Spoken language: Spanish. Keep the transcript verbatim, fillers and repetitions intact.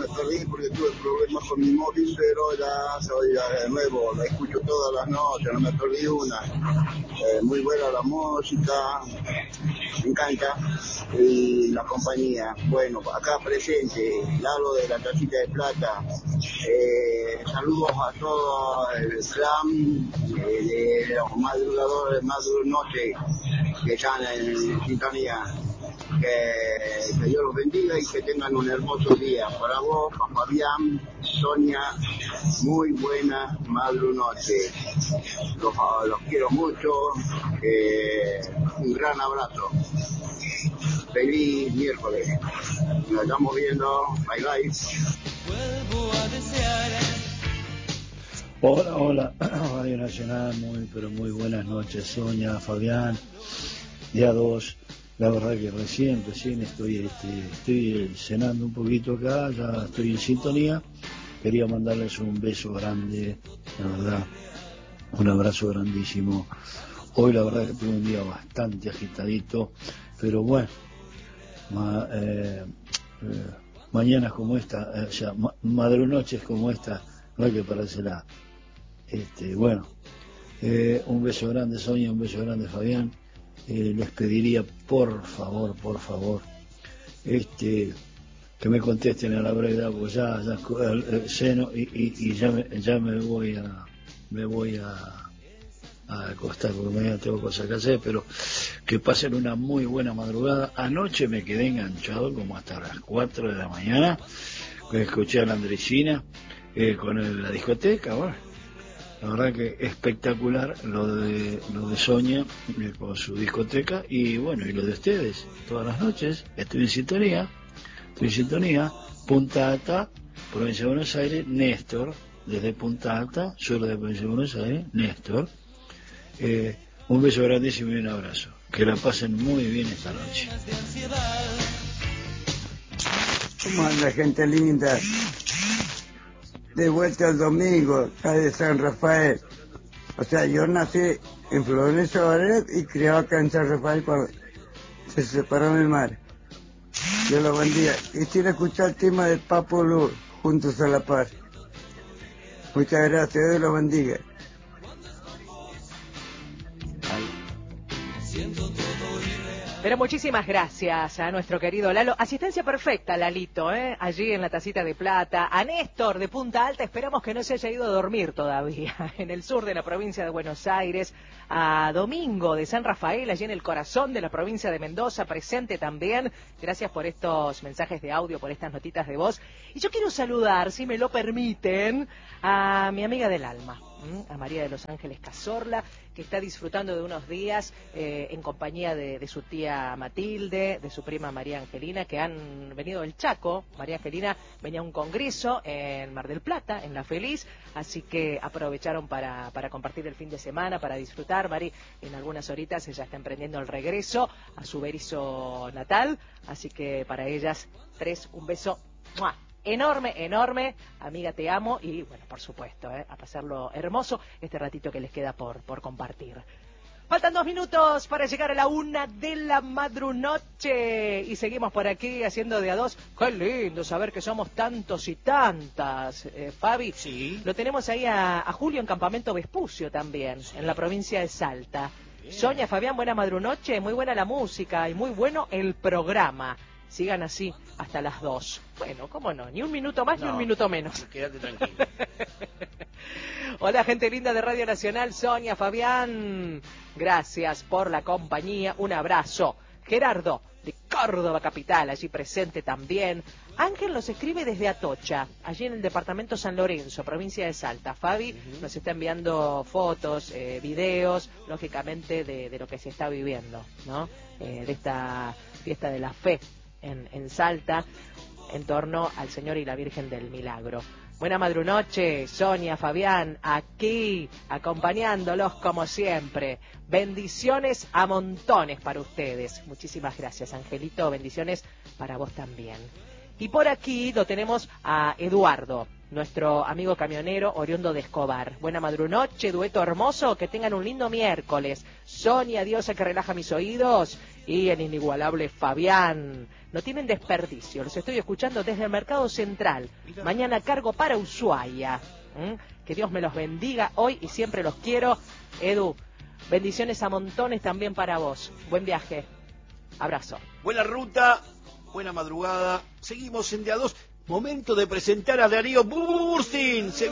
me perdí porque tuve problemas con mi móvil, pero ya soy ya de nuevo, la escucho todas las noches, no me perdí una. Eh, muy buena la música, me encanta, y la compañía. Bueno, acá presente, Lalo de la Tacita de Plata. Eh, saludos a todo el clan eh, de los madrugadores, madrunoche que están en sintonía. Que, que Dios los bendiga y que tengan un hermoso día. Para vos, para Fabián, Sonia, muy buena madrunoche. Los, los quiero mucho. Eh, un gran abrazo. Feliz miércoles. Nos estamos viendo. Bye bye. Hola, hola, Radio Nacional, muy, pero muy buenas noches, Sonia, Fabián, día dos, la verdad que recién, recién estoy, este, estoy cenando un poquito acá, ya estoy en sintonía, quería mandarles un beso grande, la verdad, un abrazo grandísimo. Hoy la verdad que tuve un día bastante agitadito, pero bueno, ma, eh, eh, mañanas como esta, eh, o sea, ma, madrunoches como esta, no hay que parársela. Este, bueno, eh, un beso grande Sonia, un beso grande Fabián. Eh, les pediría por favor, por favor, este, que me contesten a la brevedad, pues ya, ya eh, ceno y, y, y ya me, ya me voy a, me voy a, a acostar porque mañana tengo cosas que hacer, pero que pasen una muy buena madrugada. Anoche me quedé enganchado como hasta las cuatro de la mañana, que escuché a la Andresina eh, con el, la discoteca, bueno. La verdad que espectacular lo de lo de Sonia eh, con su discoteca y bueno, y lo de ustedes, todas las noches, estoy en sintonía, estoy en sintonía, Punta Alta, provincia de Buenos Aires, Néstor, desde Punta Alta, sur de la provincia de Buenos Aires, Néstor, eh, un beso grandísimo y un abrazo, que la pasen muy bien esta noche. ¿Cómo anda, gente linda? De vuelta el domingo, calle San Rafael. O sea, yo nací en Florencio Varela y criado acá en San Rafael cuando se separó mi madre. Dios lo bendiga. Quisiera escuchar el tema del Papo Lur, Juntos a la Paz. Muchas gracias, Dios lo bendiga. Pero muchísimas gracias a nuestro querido Lalo. Asistencia perfecta, Lalito, ¿eh? Allí en la Tacita de Plata. A Néstor de Punta Alta, esperamos que no se haya ido a dormir todavía. En el sur de la provincia de Buenos Aires. A Domingo de San Rafael, allí en el corazón de la provincia de Mendoza, presente también. Gracias por estos mensajes de audio, por estas notitas de voz. Y yo quiero saludar, si me lo permiten, a mi amiga del alma, a María de los Ángeles Cazorla, que está disfrutando de unos días eh, en compañía de, de su tía Matilde, de su prima María Angelina, que han venido del Chaco. María Angelina venía a un congreso en Mar del Plata, en La Feliz, así que aprovecharon para, para compartir el fin de semana, para disfrutar. Mari, en algunas horitas ella está emprendiendo el regreso a su Berizo natal, así que para ellas tres, un beso. ¡Mua! Enorme, enorme, amiga, te amo y bueno, por supuesto, ¿eh? A pasarlo hermoso este ratito que les queda por, por compartir. Faltan dos minutos para llegar a la una de la madrunoche y seguimos por aquí haciendo de a dos. Qué lindo saber que somos tantos y tantas, eh, Fabi. Sí. Lo tenemos ahí a, a Julio en Campamento Vespucio también, sí, en la provincia de Salta. Bien. Sonia, Fabián, buena madrunoche, muy buena la música y muy bueno el programa. Sigan así hasta las dos. Bueno, cómo no, ni un minuto más no, ni un minuto menos. Quédate tranquilo. Hola, gente linda de Radio Nacional, Sonia, Fabián. Gracias por la compañía, un abrazo. Gerardo, de Córdoba Capital, allí presente también. Ángel nos escribe desde Atocha, allí en el departamento San Lorenzo, provincia de Salta. Fabi uh-huh. nos está enviando fotos, eh, videos, lógicamente de, de lo que se está viviendo, ¿no? Eh, de esta fiesta de la fe en, en Salta, en torno al Señor y la Virgen del Milagro. Buena madrunoche, Sonia, Fabián, aquí, acompañándolos como siempre. Bendiciones a montones para ustedes. Muchísimas gracias, Angelito. Bendiciones para vos también. Y por aquí lo tenemos a Eduardo, nuestro amigo camionero oriundo de Escobar. Buena madrunoche, dueto hermoso, que tengan un lindo miércoles. Sonia, diosa que relaja mis oídos. y el inigualable Fabián. No tienen desperdicio, los estoy escuchando desde el Mercado Central. Mañana cargo para Ushuaia. ¿Mm? Que Dios me los bendiga hoy y siempre los quiero. Edu, bendiciones a montones también para vos. Buen viaje. Abrazo. Buena ruta, buena madrugada. Seguimos en día dos. Momento de presentar a Darío Burstin. Se